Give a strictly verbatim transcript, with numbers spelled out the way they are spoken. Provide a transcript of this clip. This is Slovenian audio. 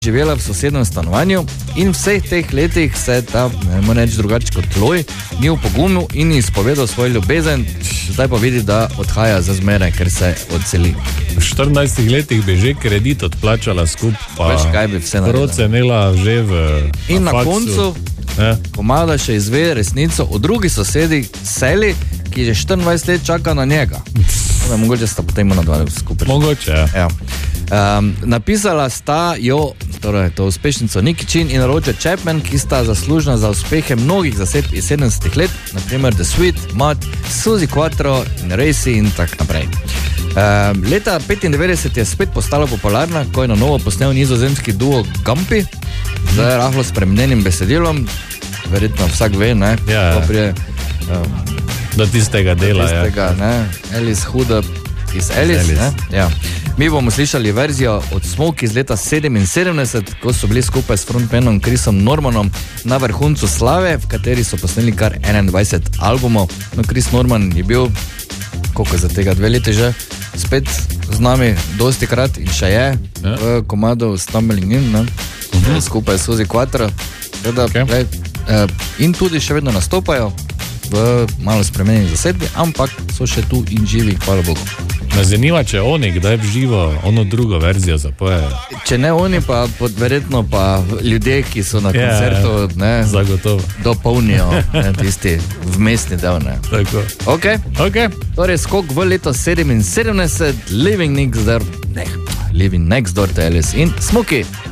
živela v sosednem stanovanju in vseh teh letih se ta, ne morem reči drugače kot Loj, ni upogumil in izpovedal svoj ljubezen, zdaj pa vidi, da odhaja za zmeraj, ker se odseli. V štirinajstih letih bi že kredit odplačala skup, pa Veš, kaj bi vse naredila. Roce imela že v In na faksu. koncu Ja. komada še izve resnico o drugi sosedi Seli, ki že štiriindvajset let čaka na njega. Da, mogoče sta potem na dva skupaj. Mogoče, ja. Ja. Um, napisala sta jo, torej to uspešnico Nicky Chin in Roger Chapman, ki sta zaslužna za uspehe mnogih zasedb iz sedemdesetih let, naprimer The Sweet, Mud, Suzy Quattro in Racy in tak naprej. Um, leta petindevetdeset je spet postala popularna, ko je na novo posnel nizozemski duo Gumpi, zdaj rahlo spremenjenim besedilom, verjetno vsak ve, ne? Ja, ja. Prije, um, Do tistega dela, tistega, ja. ne? Alice Huda iz Alice, Alice. ne? Ja. Mi bomo slišali verzijo od Smoke iz leta sedeminsedemdeset, ko so bili skupaj s frontmanom Chrisom Normanom na vrhuncu slave, v kateri so posneli kar enaindvajset albumov. No, Chris Norman je bil, koliko za tega, dve leti že, spet z nami dosti krat in še je Ja. v komadu Stumbling In, ne? Uh-huh. Skupaj s Suzy Quattro. Teda, Okay. gled, eh, in tudi še vedno nastopajo v malo spremenjeni zasedbi, ampak so še tu in živi, hvala Bogu. Me zanima, če oni kdaj v živo ono drugo verzijo zapojejo. Če ne oni, pa pod, verjetno pa ljudje, ki so na Ja, koncertu, ne, Zagotovo. dopolnijo ne, tisti vmesni del. Ne. Tako. Okay. Ok. Torej, skok v leto sedeminsedemdeset, Living Next Door, ne, Living Next Door to Alice in Smokey.